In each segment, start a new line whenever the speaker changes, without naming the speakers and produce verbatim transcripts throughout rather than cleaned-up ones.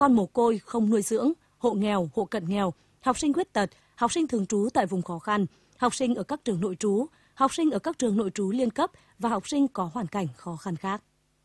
con mồ côi không nuôi dưỡng, hộ nghèo, hộ cận nghèo, học sinh khuyết tật, học sinh thường trú tại vùng khó khăn, học sinh ở các trường nội trú, học sinh ở các trường nội trú liên cấp và học sinh có hoàn cảnh khó khăn khác.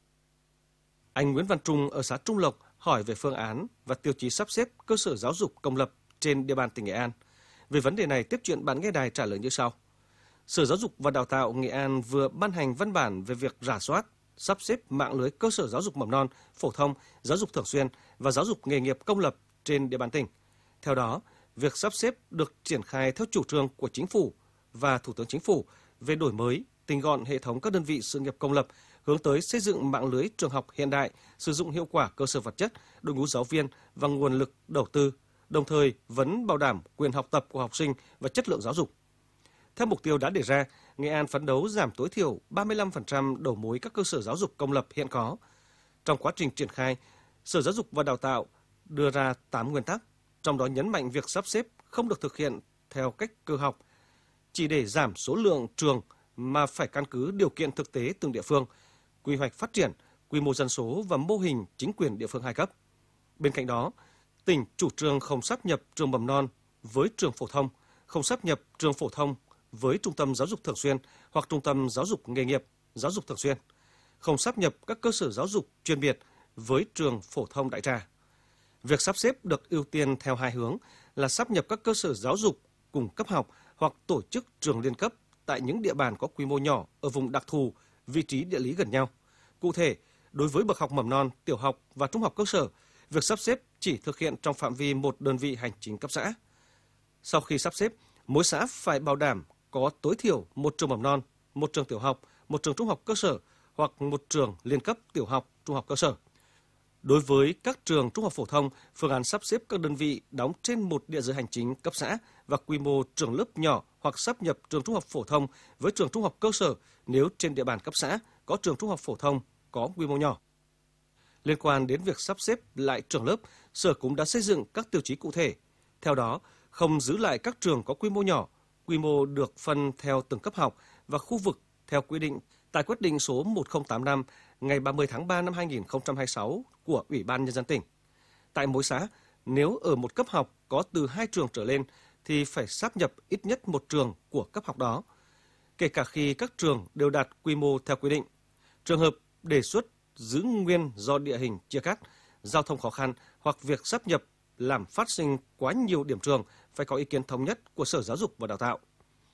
Anh Nguyễn Văn Trung ở xã Trung Lộc hỏi về phương án và tiêu chí sắp xếp cơ sở giáo dục công lập trên địa bàn tỉnh Nghệ An. Về vấn đề này, tiếp chuyện bạn nghe đài trả lời như sau. Sở Giáo dục và Đào tạo Nghệ An vừa ban hành văn bản về việc rà soát, sắp xếp mạng lưới cơ sở giáo dục mầm non, phổ thông, giáo dục thường xuyên và giáo dục nghề nghiệp công lập trên địa bàn tỉnh. Theo đó, việc sắp xếp được triển khai theo chủ trương của Chính phủ và Thủ tướng Chính phủ về đổi mới, tinh gọn hệ thống các đơn vị sự nghiệp công lập, hướng tới xây dựng mạng lưới trường học hiện đại, sử dụng hiệu quả cơ sở vật chất, đội ngũ giáo viên và nguồn lực đầu tư, đồng thời vẫn bảo đảm quyền học tập của học sinh và chất lượng giáo dục. Theo mục tiêu đã đề ra, Nghệ An phấn đấu giảm tối thiểu ba mươi lăm phần trăm đầu mối các cơ sở giáo dục công lập hiện có. Trong quá trình triển khai, Sở Giáo dục và Đào tạo đưa ra tám nguyên tắc, trong đó nhấn mạnh việc sắp xếp không được thực hiện theo cách cơ học, chỉ để giảm số lượng trường mà phải căn cứ điều kiện thực tế từng địa phương, quy hoạch phát triển, quy mô dân số và mô hình chính quyền địa phương hai cấp. Bên cạnh đó, tỉnh chủ trương không sáp nhập trường mầm non với trường phổ thông, không sáp nhập trường phổ thông với trung tâm giáo dục thường xuyên hoặc trung tâm giáo dục nghề nghiệp, giáo dục thường xuyên, không sáp nhập các cơ sở giáo dục chuyên biệt với trường phổ thông đại trà. Việc sắp xếp được ưu tiên theo hai hướng là sáp nhập các cơ sở giáo dục cùng cấp học hoặc tổ chức trường liên cấp tại những địa bàn có quy mô nhỏ ở vùng đặc thù, vị trí địa lý gần nhau. Cụ thể, đối với bậc học mầm non, tiểu học và trung học cơ sở, việc sắp xếp chỉ thực hiện trong phạm vi một đơn vị hành chính cấp xã. Sau khi sắp xếp, mỗi xã phải bảo đảm có tối thiểu một trường mầm non, một trường tiểu học, một trường trung học cơ sở hoặc một trường liên cấp tiểu học, trung học cơ sở. Đối với các trường trung học phổ thông, phương án sắp xếp các đơn vị đóng trên một địa giới hành chính cấp xã và quy mô trường lớp nhỏ hoặc sáp nhập trường trung học phổ thông với trường trung học cơ sở nếu trên địa bàn cấp xã có trường trung học phổ thông có quy mô nhỏ. Liên quan đến việc sắp xếp lại trường lớp, Sở cũng đã xây dựng các tiêu chí cụ thể. Theo đó, không giữ lại các trường có quy mô nhỏ, quy mô được phân theo từng cấp học và khu vực theo quy định tại quyết định số một không tám năm ngày ba mươi tháng ba năm hai nghìn không trăm hai mươi sáu của Ủy ban Nhân dân tỉnh. Tại mỗi xã, nếu ở một cấp học có từ hai trường trở lên thì phải sáp nhập ít nhất một trường của cấp học đó, kể cả khi các trường đều đạt quy mô theo quy định. Trường hợp đề xuất giữ nguyên do địa hình chia cắt, giao thông khó khăn hoặc việc sáp nhập làm phát sinh quá nhiều điểm trường phải có ý kiến thống nhất của Sở Giáo dục và Đào tạo.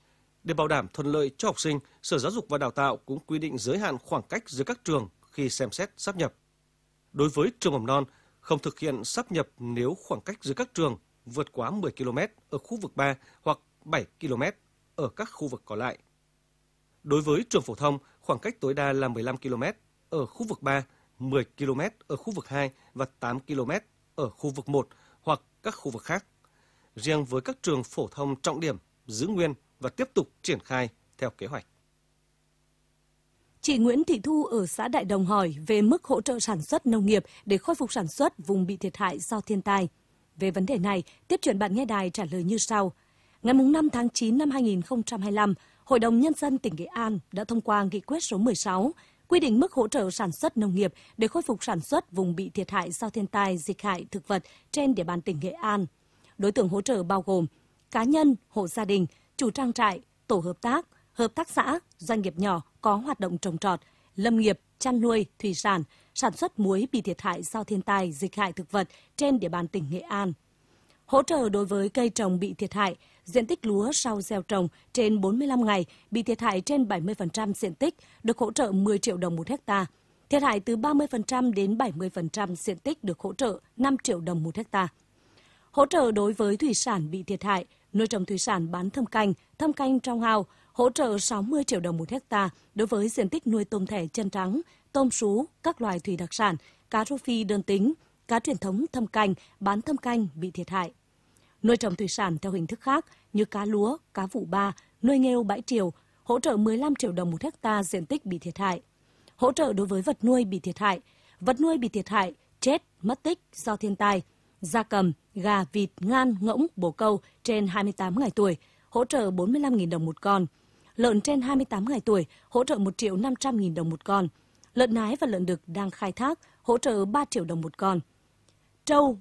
Để bảo đảm thuận lợi cho học sinh, Sở Giáo dục và Đào tạo cũng quy định giới hạn khoảng cách giữa các trường khi xem xét sáp nhập. Đối với trường mầm non, không thực hiện sáp nhập nếu khoảng cách giữa các trường vượt quá mười ki lô mét ở khu vực ba hoặc bảy ki lô mét ở các khu vực còn lại. Đối với trường phổ thông, khoảng cách tối đa là mười lăm ki lô mét ở khu vực ba, mười ki lô mét ở khu vực hai và tám ki lô mét ở khu vực một hoặc các khu vực khác. Riêng với các trường phổ thông trọng điểm, giữ nguyên và tiếp tục triển khai theo kế hoạch.
Chị Nguyễn Thị Thu ở xã Đại Đồng hỏi về mức hỗ trợ sản xuất nông nghiệp để khôi phục sản xuất vùng bị thiệt hại do thiên tai. Về vấn đề này, tiếp chuyện bạn nghe đài trả lời như sau. Ngày năm tháng chín năm hai nghìn không trăm hai mươi lăm, Hội đồng Nhân dân tỉnh Nghệ An đã thông qua nghị quyết số mười sáu, quy định mức hỗ trợ sản xuất nông nghiệp để khôi phục sản xuất vùng bị thiệt hại do thiên tai, dịch hại thực vật trên địa bàn tỉnh Nghệ An. Đối tượng hỗ trợ bao gồm cá nhân, hộ gia đình, chủ trang trại, tổ hợp tác, hợp tác xã, doanh nghiệp nhỏ có hoạt động trồng trọt, lâm nghiệp, chăn nuôi, thủy sản, sản xuất muối bị thiệt hại do thiên tai, dịch hại thực vật trên địa bàn tỉnh Nghệ An. Hỗ trợ đối với cây trồng bị thiệt hại, diện tích lúa sau gieo trồng trên bốn mươi lăm ngày bị thiệt hại trên bảy mươi phần trăm diện tích được hỗ trợ mười triệu đồng một hectare. Thiệt hại từ ba mươi phần trăm đến bảy mươi phần trăm diện tích được hỗ trợ năm triệu đồng một hectare. Hỗ trợ đối với thủy sản bị thiệt hại, nuôi trồng thủy sản bán thâm canh, thâm canh trong ao, hỗ trợ sáu mươi triệu đồng một hectare đối với diện tích nuôi tôm thẻ chân trắng, tôm sú, các loài thủy đặc sản, cá rô phi đơn tính, cá truyền thống thâm canh, bán thâm canh bị thiệt hại. Nuôi trồng thủy sản theo hình thức khác như cá lúa, cá vụ ba, nuôi nghêu bãi triều, hỗ trợ mười lăm triệu đồng một hectare diện tích bị thiệt hại. Hỗ trợ đối với vật nuôi bị thiệt hại, vật nuôi bị thiệt hại, chết, mất tích do thiên tai, gia cầm, gà, vịt, ngan, ngỗng, bồ câu trên hai mươi tám ngày tuổi, hỗ trợ bốn mươi lăm nghìn đồng một con. Lợn trên hai mươi tám ngày tuổi, hỗ trợ một triệu năm trăm nghìn đồng một con. Lợn nái và lợn đực đang khai thác, hỗ trợ ba triệu đồng một con. Trâu,